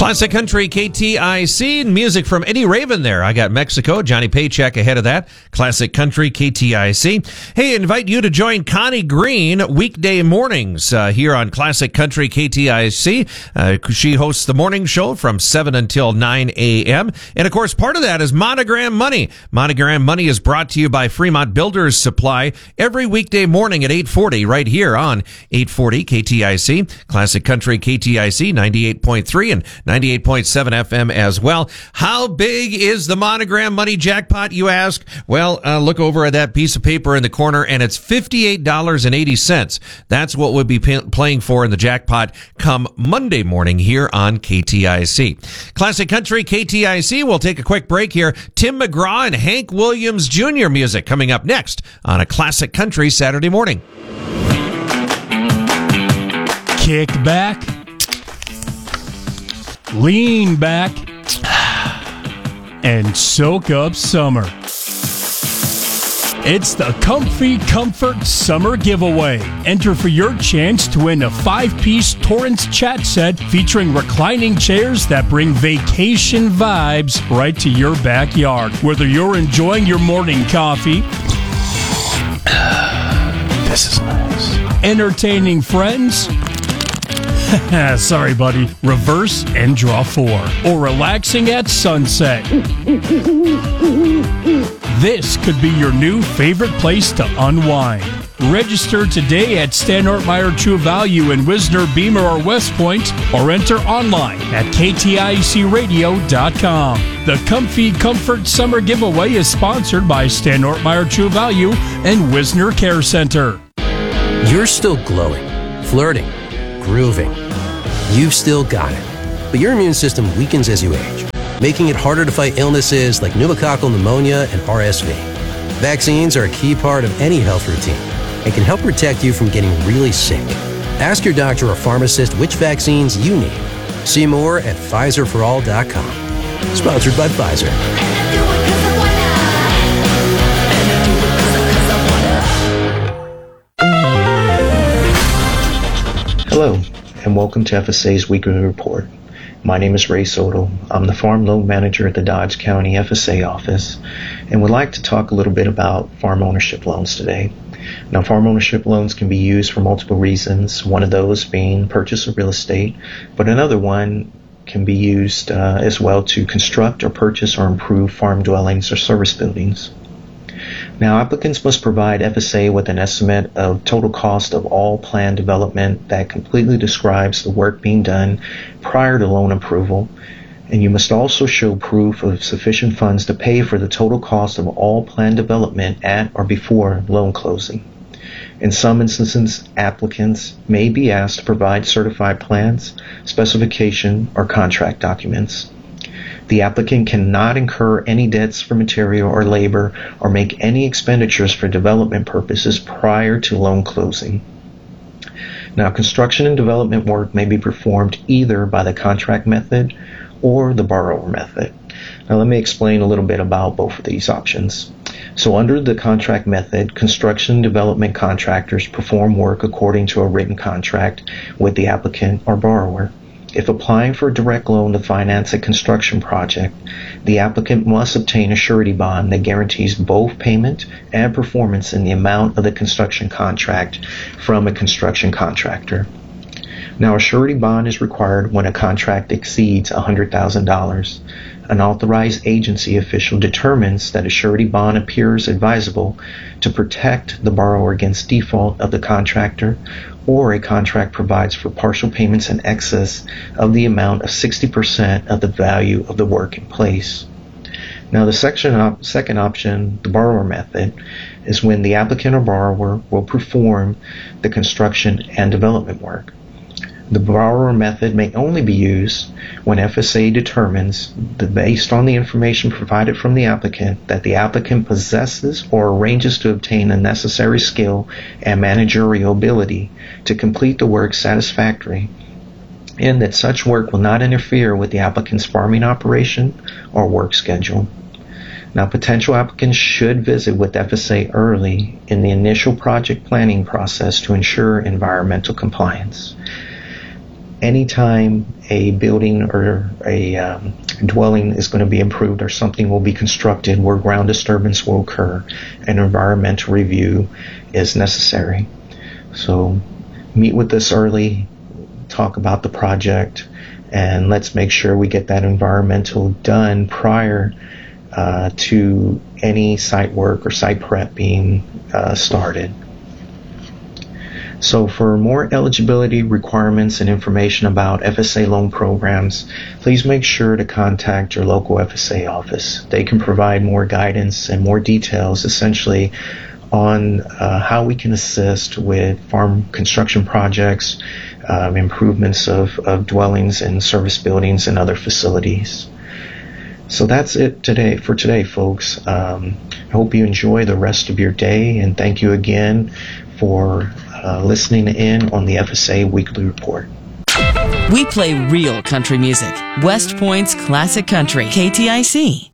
Classic Country KTIC, music from Eddie Raven there. I got Mexico, Johnny Paycheck ahead of that. Classic Country KTIC. Hey, invite you to join Connie Green weekday mornings here on Classic Country KTIC. She hosts the morning show from 7 until 9 a.m. And of course, part of that is Monogram Money. Monogram Money is brought to you by Fremont Builders Supply every weekday morning at 8:40 right here on 840 KTIC. Classic Country KTIC 98.3 and 98.7 FM as well. How big is the Monogram Money jackpot, you ask? Well, look over at that piece of paper in the corner, and it's $58.80. That's what we'll be playing for in the jackpot come Monday morning here on KTIC. Classic Country KTIC. We'll take a quick break here. Tim McGraw and Hank Williams Jr. music coming up next on a Classic Country Saturday morning. Kick back, lean back, and soak up summer. It's the Comfy Comfort Summer Giveaway. Enter for your chance to win a 5-piece Torrance chat set featuring reclining chairs that bring vacation vibes right to your backyard. Whether you're enjoying your morning coffee, this is nice, entertaining friends, sorry, buddy, reverse and draw 4, or relaxing at sunset. This could be your new favorite place to unwind. Register today at Stan Ortmeyer True Value in Wisner, Beamer, or West Point, or enter online at KTICradio.com. The Comfy Comfort Summer Giveaway is sponsored by Stan Ortmeyer True Value and Wisner Care Center. You're still glowing, flirting, grooving. You've still got it. But your immune system weakens as you age, making it harder to fight illnesses like pneumococcal pneumonia and RSV. Vaccines are a key part of any health routine and can help protect you from getting really sick. Ask your doctor or pharmacist which vaccines you need. See more at PfizerForAll.com. Sponsored by Pfizer. Hello, and welcome to FSA's Weekly Report. My name is Ray Soto. I'm the Farm Loan Manager at the Dodge County FSA office, and would like to talk a little bit about farm ownership loans today. Now, farm ownership loans can be used for multiple reasons, one of those being purchase of real estate, but another one can be used as well to construct or purchase or improve farm dwellings or service buildings. Now, applicants must provide FSA with an estimate of total cost of all planned development that completely describes the work being done prior to loan approval, and you must also show proof of sufficient funds to pay for the total cost of all planned development at or before loan closing. In some instances, applicants may be asked to provide certified plans, specification, or contract documents. The applicant cannot incur any debts for material or labor or make any expenditures for development purposes prior to loan closing. Now, construction and development work may be performed either by the contract method or the borrower method. Now, let me explain a little bit about both of these options. So under the contract method, construction and development contractors perform work according to a written contract with the applicant or borrower. If applying for a direct loan to finance a construction project, the applicant must obtain a surety bond that guarantees both payment and performance in the amount of the construction contract from a construction contractor. Now, a surety bond is required when a contract exceeds $100,000. An authorized agency official determines that a surety bond appears advisable to protect the borrower against default of the contractor, or a contract provides for partial payments in excess of the amount of 60% of the value of the work in place. Now, the second option, the borrower method, is when the applicant or borrower will perform the construction and development work. The borrower method may only be used when FSA determines that based on the information provided from the applicant that the applicant possesses or arranges to obtain the necessary skill and managerial ability to complete the work satisfactorily, and that such work will not interfere with the applicant's farming operation or work schedule. Now, potential applicants should visit with FSA early in the initial project planning process to ensure environmental compliance. anytime a building or a dwelling is going to be improved or something will be constructed where ground disturbance will occur, an environmental review is necessary. So meet with us early, talk about the project, and let's make sure we get that environmental done prior to any site work or site prep being started. So for more eligibility requirements and information about FSA loan programs, please make sure to contact your local FSA office. They can provide more guidance and more details essentially on how we can assist with farm construction projects, improvements of dwellings and service buildings and other facilities. So that's it for today, folks. I hope you enjoy the rest of your day, and thank you again for listening in on the FSA Weekly Report. We play real country music. West Point's Classic Country, KTIC.